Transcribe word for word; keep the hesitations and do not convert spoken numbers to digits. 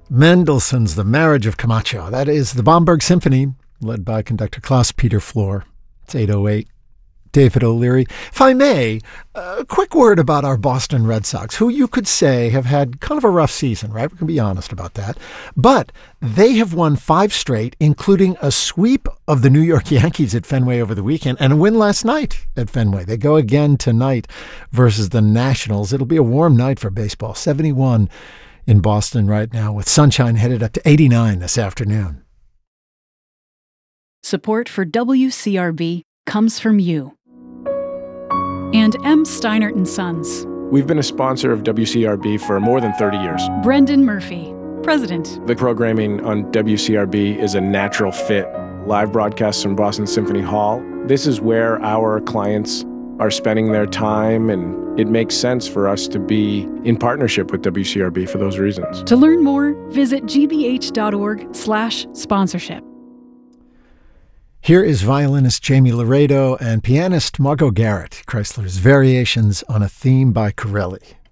Mendelssohn's The Marriage of Camacho. That is the Bomberg Symphony, led by conductor Klaus-Peter Flohr. It's eight oh eight. David O'Leary. If I may, a quick word about our Boston Red Sox, who you could say have had kind of a rough season, right? We can be honest about that. But they have won five straight, including a sweep of the New York Yankees at Fenway over the weekend and a win last night at Fenway. They go again tonight versus the Nationals. It'll be a warm night for baseball. seventy-one in Boston right now, with sunshine headed up to eighty-nine this afternoon. Support for W C R B comes from you. And M. Steinert and Sons. We've been a sponsor of W C R B for more than thirty years. Brendan Murphy, President. The programming on W C R B is a natural fit. Live broadcasts from Boston Symphony Hall. This is where our clients are spending their time, and it makes sense for us to be in partnership with W C R B for those reasons. To learn more, visit gbh.org slash sponsorship. Here is violinist Jamie Laredo and pianist Margot Garrett, Chrysler's Variations on a Theme by Corelli.